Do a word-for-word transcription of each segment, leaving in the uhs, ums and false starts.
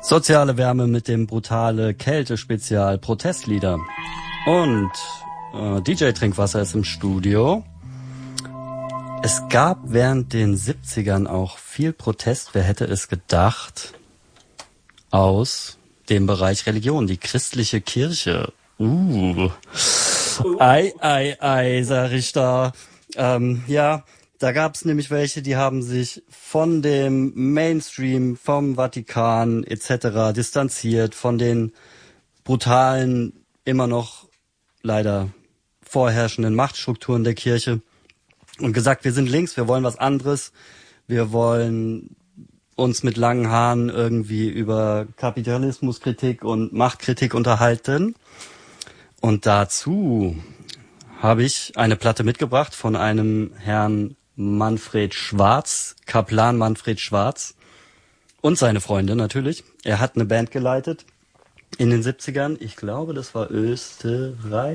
Soziale Wärme mit dem brutale Kälte-Spezial Protestlieder. Und äh, D J Trinkwasser ist im Studio. Es gab während den siebzigern auch viel Protest, wer hätte es gedacht, aus dem Bereich Religion, die christliche Kirche. Uh, ei, ei, ei, sag ich da. Ähm, ja, da gab es nämlich welche, die haben sich von dem Mainstream, vom Vatikan et cetera distanziert, von den brutalen, immer noch leider vorherrschenden Machtstrukturen der Kirche und gesagt, wir sind links, wir wollen was anderes, wir wollen uns mit langen Haaren irgendwie über Kapitalismuskritik und Machtkritik unterhalten. Und dazu habe ich eine Platte mitgebracht von einem Herrn Manfred Schwarz, Kaplan Manfred Schwarz und seine Freunde natürlich. Er hat eine Band geleitet in den siebzigern. Ich glaube, das war Österreich.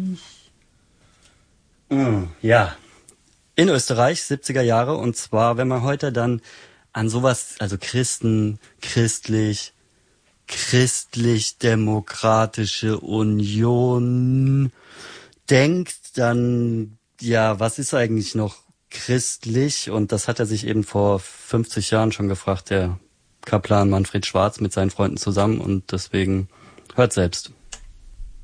Mm, ja, in Österreich, siebziger Jahre. Und zwar, wenn man heute dann an sowas, also Christen, christlich, christlich-demokratische Union denkt, dann, ja, was ist eigentlich noch christlich? Und das hat er sich eben vor fünfzig Jahren schon gefragt, der Kaplan Manfred Schwarz mit seinen Freunden zusammen. Und deswegen hört selbst.